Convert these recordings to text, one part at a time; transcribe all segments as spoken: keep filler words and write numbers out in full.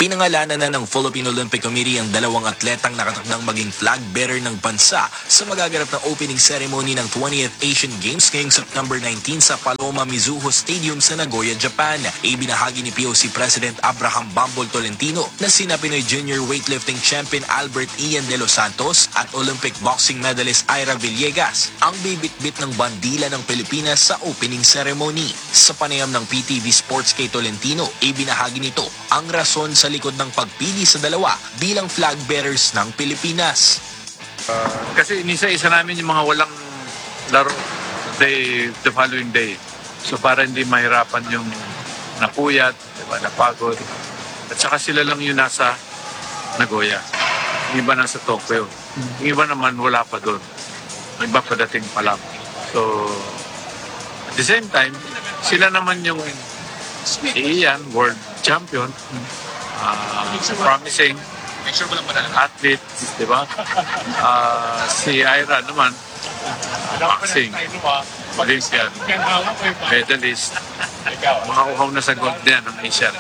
Pinangalanan na ng Philippine Olympic Committee ang dalawang atletang nakatakdang maging flag bearer ng bansa sa magaganap na opening ceremony ng twentieth Asian Games ngayong September nineteenth sa Paloma Mizuho Stadium sa Nagoya, Japan. Ibinahagi ni P O C President Abraham Bambol Tolentino na sina Pinoy Junior Weightlifting Champion Albert Ian De Los Santos at Olympic Boxing Medalist Ira Villegas ang bibitbit ng bandila ng Pilipinas sa opening ceremony. Sa panayam ng P T V Sports kay Tolentino, ibinahagi nito ang rason sa likod ng pagpili sa dalawa bilang flag bearers ng Pilipinas. Uh, kasi inisa-isa namin yung mga walang laro day, the following day. So para hindi mahirapan yung napuyat, diba, napagod. At saka sila lang yung nasa Nagoya. Yung iba nasa Tokyo. Yung iba naman wala pa doon. Yung iba padating pa lang. So at the same time, sila naman yung Ian, world champion, uh, promising athlete, di ba? Uh, si Ira naman, boxing, Olympian, medalist, makakuhaw na sa gold din ng Asian.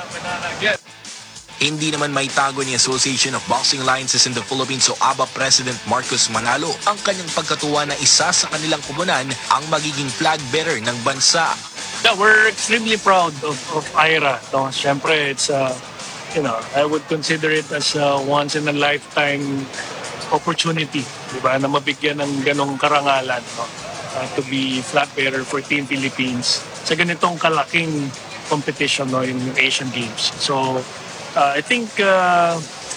Hindi naman may tago ni Association of Boxing Alliances in the Philippines o A B A President Marcos Manalo ang kanyang pagkatuwa na isa sa kanilang koponan ang magiging flag bearer ng bansa. Yeah, we're extremely proud of, of Ira. So, syempre, it's uh, you know, I would consider it as a once in a lifetime opportunity, di ba, na mabigyan ng ganong karangalan, no? Uh, to be flag bearer for Team Philippines sa ganitong kalaking competition, no, in Asian Games. So, uh, I think uh,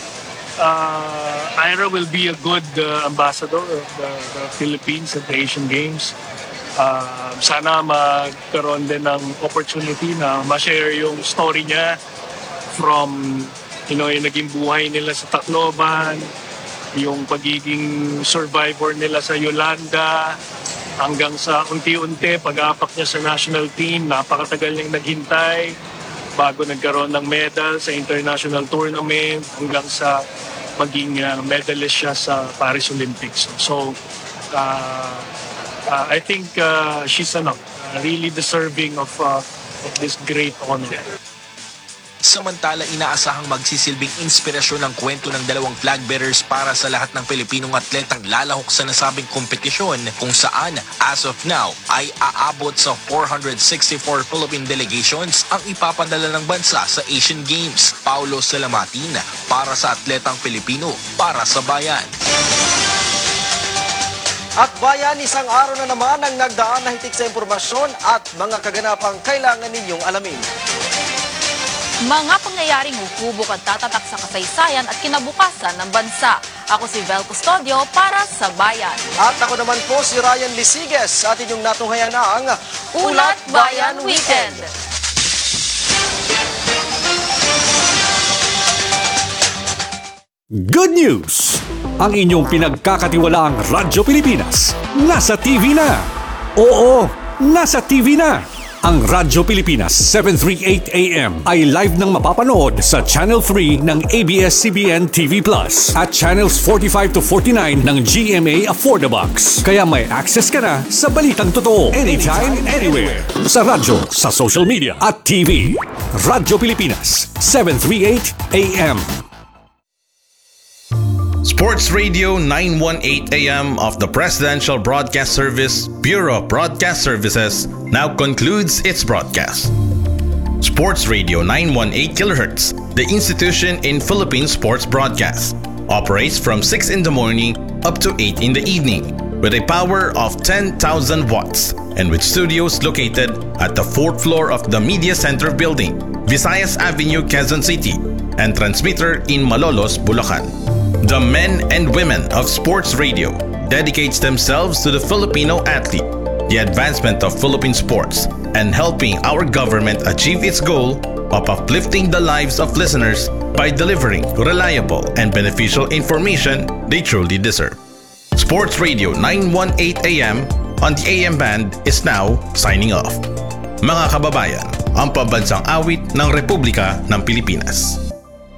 uh, Ira will be a good uh, ambassador of the, the Philippines at the Asian Games. Uh, sana magkaroon din ng opportunity na ma-share yung story niya from, you know, yung naging buhay nila sa Tacloban, yung pagiging survivor nila sa Yolanda, hanggang sa unti-unti pag-aapak niya sa national team. Napakatagal niyang naghintay bago nagkaroon ng medal sa international tournament, hanggang sa maging uh, medalist siya sa Paris Olympics. So, uh, Uh, I think uh, she's ano, uh, really deserving of, uh, of this great honor. Samantala, inaasahang magsisilbing inspirasyon ng kwento ng dalawang flag bearers para sa lahat ng Pilipinong atletang lalahok sa nasabing kompetisyon, kung saan, as of now, ay aabot sa four hundred sixty-four Philippine delegations ang ipapadala ng bansa sa Asian Games. Paulo Salamatin, para sa atletang Pilipino, para sa bayan. At bayan, isang araw na naman ang nagdaan na hitik sa impormasyon at mga kaganapang kailangan ninyong alamin. Mga pangyayaring hukubok at tatatak sa kasaysayan at kinabukasan ng bansa. Ako si Vel Custodio para sa Bayan. At ako naman po si Ryan Lisiges at inyong natunghayan ang Ulat Bayan Weekend. Good news! Ang inyong pinagkakatiwalaang Radyo Pilipinas nasa T V na. Oo, nasa T V na. Ang Radyo Pilipinas seven thirty-eight A M ay live nang mapapanood sa Channel three ng A B S C B N T V Plus at Channels forty-five to forty-nine ng G M A Affordabox. Kaya may access ka na sa balitang totoo anytime, anywhere. Sa radyo, sa social media at T V. Radyo Pilipinas seven thirty-eight A M. Sports Radio nine eighteen A M of the Presidential Broadcast Service, Bureau of Broadcast Services, now concludes its broadcast. Sports Radio nine eighteen kilohertz, the institution in Philippine sports broadcast, operates from six in the morning up to eight in the evening with a power of ten thousand watts and with studios located at the fourth floor of the Media Center building, Visayas Avenue, Quezon City, and transmitter in Malolos, Bulacan. The men and women of Sports Radio dedicates themselves to the Filipino athlete, the advancement of Philippine sports, and helping our government achieve its goal of uplifting the lives of listeners by delivering reliable and beneficial information they truly deserve. Sports Radio nine eighteen A M on the A M band is now signing off. Mga kababayan, ang pambansang awit ng Republika ng Pilipinas.